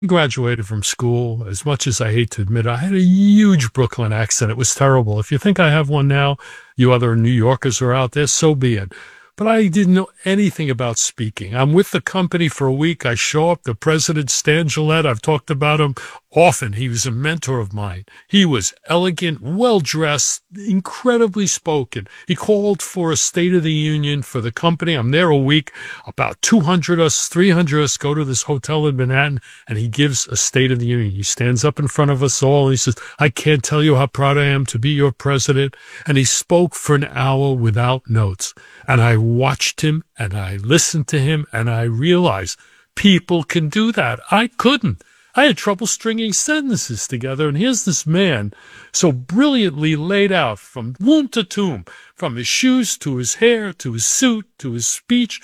Graduated from school. As much as I hate to admit, I had a huge Brooklyn accent. It was terrible. If you think I have one now, you other New Yorkers are out there, so be it. But I didn't know anything about speaking. I'm with the company for a week. I show up. The president, Stan Gillette, I've talked about him often. He was a mentor of mine. He was elegant, well-dressed, incredibly spoken. He called for a State of the Union for the company. I'm there a week. About 200 us, 300 us go to this hotel in Manhattan, and he gives a State of the Union. He stands up in front of us all, and he says, I can't tell you how proud I am to be your president. And he spoke for an hour without notes. And I watched him, and I listened to him, and I realized people can do that. I couldn't. I had trouble stringing sentences together, and here's this man so brilliantly laid out from womb to tomb, from his shoes to his hair, to his suit, to his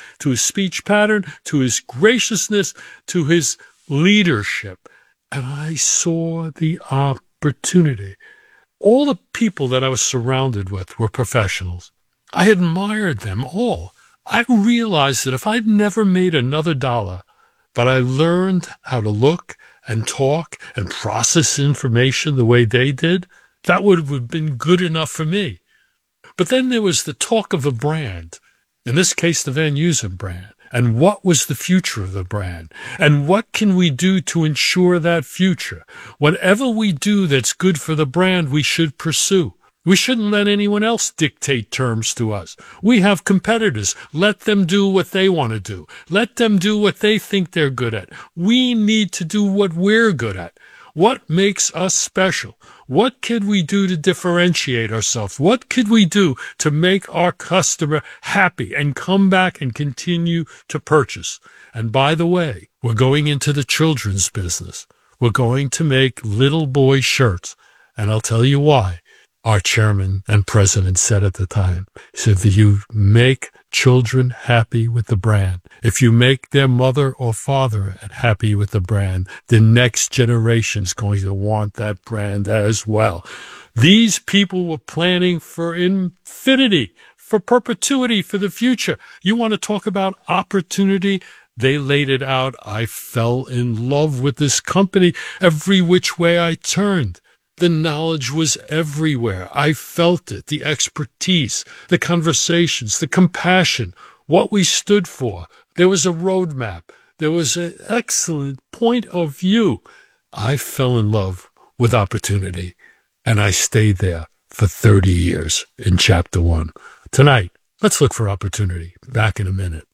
speech pattern, to his graciousness, to his leadership. And I saw the opportunity. All the people that I was surrounded with were professionals. I admired them all. I realized that if I'd never made another dollar, but I learned how to look and talk and process information the way they did, that would have been good enough for me. But then there was the talk of a brand, in this case, the Van Heusen brand. And what was the future of the brand? And what can we do to ensure that future? Whatever we do that's good for the brand, we should pursue. We shouldn't let anyone else dictate terms to us. We have competitors. Let them do what they want to do. Let them do what they think they're good at. We need to do what we're good at. What makes us special? What can we do to differentiate ourselves? What could we do to make our customer happy and come back and continue to purchase? And by the way, we're going into the children's business. We're going to make little boy shirts. And I'll tell you why. Our chairman and president said at the time, he said, if you make children happy with the brand, if you make their mother or father happy with the brand, the next generation is going to want that brand as well. These people were planning for infinity, for perpetuity, for the future. You want to talk about opportunity? They laid it out. I fell in love with this company every which way I turned. The knowledge was everywhere. I felt it, the expertise, the conversations, the compassion, what we stood for. There was a roadmap. There was an excellent point of view. I fell in love with opportunity, and I stayed there for 30 years in Chapter 1. Tonight, let's look for opportunity. Back in a minute.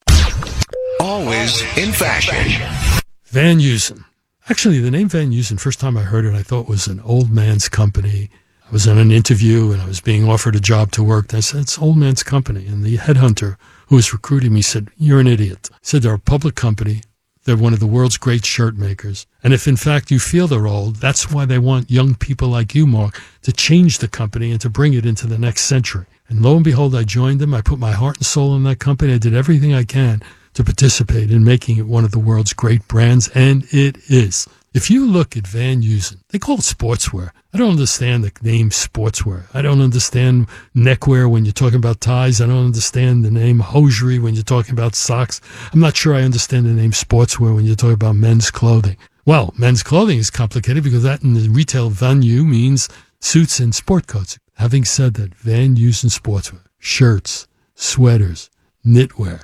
Always in fashion. Van Heusen. Actually, the name Van Heusen, first time I heard it, I thought it was an old man's company. I was in an interview and I was being offered a job to work. And I said, it's old man's company. And the headhunter who was recruiting me said, you're an idiot. He said, they're a public company. They're one of the world's great shirt makers. And if in fact you feel they're old, that's why they want young people like you, Mark, to change the company and to bring it into the next century. And lo and behold, I joined them. I put my heart and soul in that company. I did everything I can to participate in making it one of the world's great brands, and it is. If you look at Van Heusen, they call it sportswear. I don't understand the name sportswear. I don't understand neckwear when you're talking about ties. I don't understand the name hosiery when you're talking about socks. I'm not sure I understand the name sportswear when you're talking about men's clothing. Well, men's clothing is complicated because that in the retail venue means suits and sport coats. Having said that, Van Heusen sportswear, shirts, sweaters, knitwear,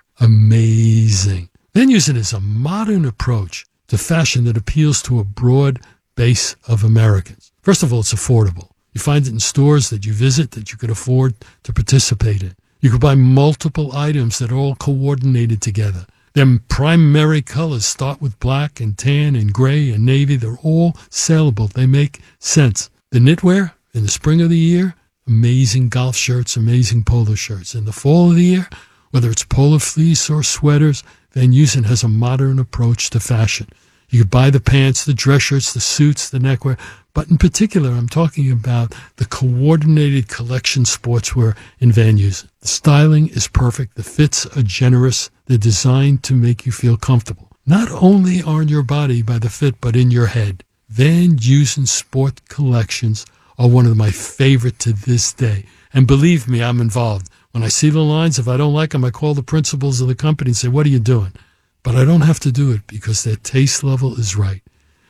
amazing. Van Heusen is a modern approach to fashion that appeals to a broad base of Americans. First of all, it's affordable. You find it in stores that you visit that you could afford to participate in. You could buy multiple items that are all coordinated together. Their primary colors start with black and tan and gray and navy. They're all saleable. They make sense. The knitwear in the spring of the year, amazing golf shirts, amazing polo shirts. In the fall of the year, whether it's polar fleece or sweaters, Van Heusen has a modern approach to fashion. You could buy the pants, the dress shirts, the suits, the neckwear, but in particular, I'm talking about the coordinated collection sportswear in Van Heusen. The styling is perfect. The fits are generous. They're designed to make you feel comfortable, not only on your body by the fit, but in your head. Van Heusen sport collections are one of my favorite to this day. And believe me, I'm involved. When I see the lines, if I don't like them, I call the principals of the company and say, what are you doing? But I don't have to do it because their taste level is right.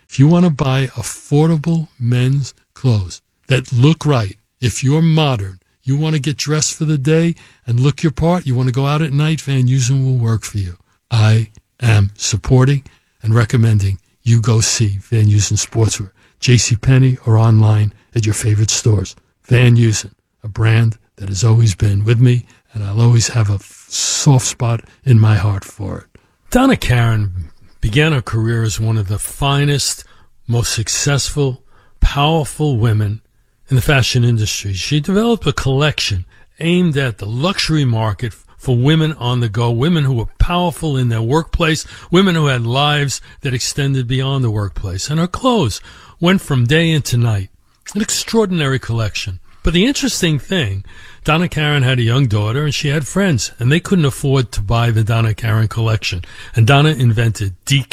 If you want to buy affordable men's clothes that look right, if you're modern, you want to get dressed for the day and look your part, you want to go out at night, Van Heusen will work for you. I am supporting and recommending you go see Van Heusen Sportswear, JCPenney, or online at your favorite stores. Van Heusen, a brand that has always been with me, and I'll always have a soft spot in my heart for it. Donna Karan began her career as one of the finest, most successful, powerful women in the fashion industry. She developed a collection aimed at the luxury market for women on the go, women who were powerful in their workplace, women who had lives that extended beyond the workplace. And her clothes went from day into night. An extraordinary collection. But the interesting thing, Donna Karan had a young daughter and she had friends, and they couldn't afford to buy the Donna Karan collection. And Donna invented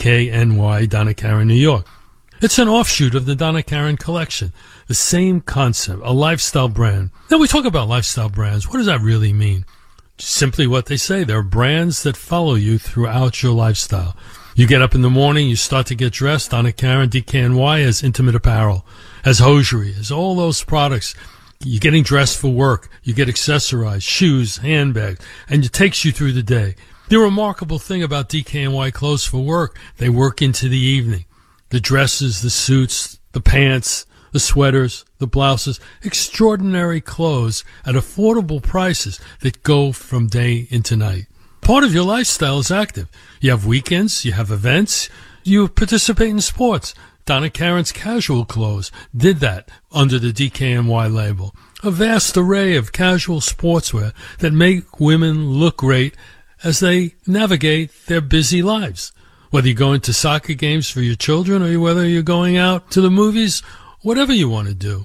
DKNY, Donna Karan, New York. It's an offshoot of the Donna Karan collection. The same concept, a lifestyle brand. Now we talk about lifestyle brands. What does that really mean? Simply what they say. They're brands that follow you throughout your lifestyle. You get up in the morning, you start to get dressed. Donna Karan, DKNY, has intimate apparel, has hosiery, has all those products. You're getting dressed for work. You get accessorized, shoes, handbags, and it takes you through the day. The remarkable thing about DKNY clothes for work, they work into the evening. The dresses, the suits, the pants, the sweaters, the blouses, extraordinary clothes at affordable prices that go from day into night. Part of your lifestyle is active. You have weekends, you have events, you participate in sports. Donna Karan's casual clothes did that under the DKNY label. A vast array of casual sportswear that make women look great as they navigate their busy lives. Whether you're going to soccer games for your children or whether you're going out to the movies, whatever you want to do,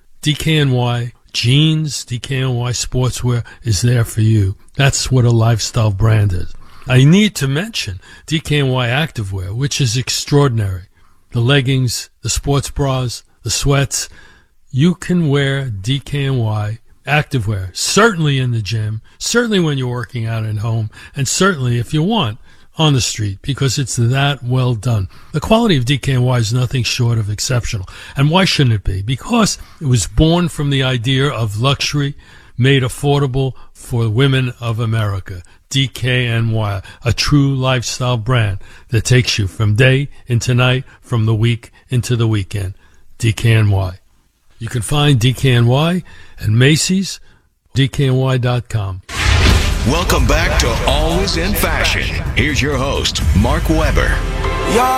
DKNY jeans, DKNY sportswear is there for you. That's what a lifestyle brand is. I need to mention DKNY activewear, which is extraordinary. The leggings, the sports bras, the sweats. You can wear DKNY activewear, certainly in the gym, certainly when you're working out at home, and certainly if you want on the street, because it's that well done. The quality of DKNY is nothing short of exceptional. And why shouldn't it be? Because it was born from the idea of luxury made affordable for women of America. DKNY, a true lifestyle brand that takes you from day into night, from the week into the weekend. DKNY. You can find DKNY at Macy's, DKNY.com. Welcome back to Always in Fashion. Here's your host, Mark Weber.